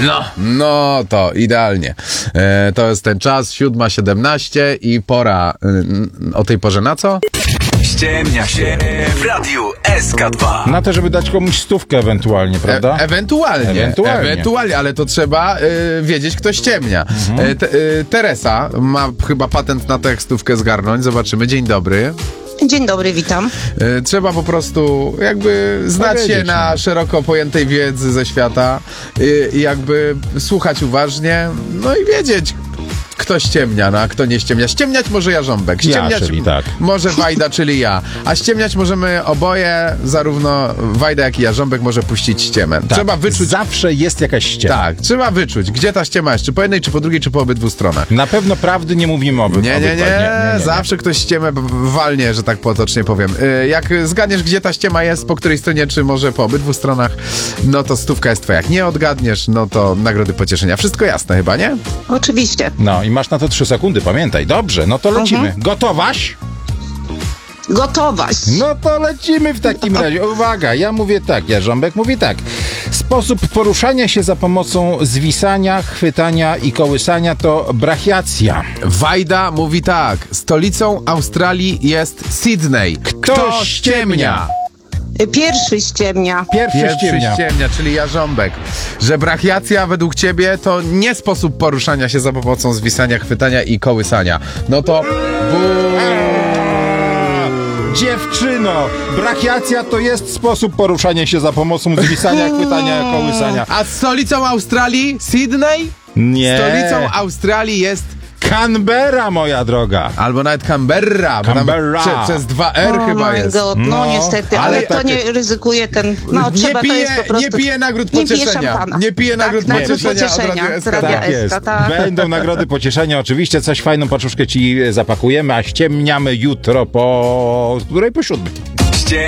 No to idealnie. To jest ten czas, 7:17 i pora o tej porze na co? Ściemnia się w Radiu SK2. Na to, żeby dać komuś stówkę ewentualnie, prawda? Ewentualnie, ale to trzeba wiedzieć, kto ściemnia. Teresa ma chyba patent na tekstówkę zgarnąć. Zobaczymy. Dzień dobry. Dzień dobry, witam. Trzeba po prostu jakby znać się na szeroko pojętej wiedzy ze świata i jakby słuchać uważnie, no i wiedzieć, kto ściemnia, a kto nie ściemnia. Ściemniać może Jarząbek, ściemniać może Wajda, czyli ja. A ściemniać możemy oboje, zarówno Wajda, jak i Jarząbek może puścić ściemę. Tak, Trzeba wyczuć. Zawsze jest jakaś ściema. Tak, trzeba wyczuć, gdzie ta ściema jest, czy po jednej, czy po drugiej, czy po obydwu stronach. Na pewno prawdy nie mówimy Nie. Zawsze ktoś ściemę walnie, że tak potocznie powiem. Jak zgadniesz, gdzie ta ściema jest, po której stronie, czy może po obydwu stronach, no to stówka jest twoja. Jak nie odgadniesz, no to nagrody pocieszenia. Wszystko jasne chyba, nie? Oczywiście. No i masz na to 3 sekundy, pamiętaj. Dobrze, no to lecimy. Gotowaś? Gotowaś. No to lecimy w takim razie. Uwaga, ja mówię tak, Jarząbek mówi tak. Sposób poruszania się za pomocą zwisania, chwytania i kołysania to brachiacja. Wajda mówi tak. Stolicą Australii jest Sydney. Kto ściemnia? Pierwszy ściemnia. Pierwszy ściemnia, czyli Jarząbek. Że brachiacja według ciebie to nie sposób poruszania się za pomocą zwisania, chwytania i kołysania. No to... Dziewczyno, brachiacja to jest sposób poruszania się za pomocą zwisania, chwytania i kołysania. A stolicą Australii Sydney? Nie. Stolicą Australii jest... Canberra, moja droga. Albo nawet Canberra. Przez 2R chyba jest. God, no niestety, ale to nie ryzykuje ten... No trzeba, to jest po prostu... Nie pije nagród pocieszenia. Nie pije nagród pocieszenia. Tak jest. Będą nagrody pocieszenia. Oczywiście coś fajną paczuszkę ci zapakujemy, a ściemniamy jutro po... której? Po 7.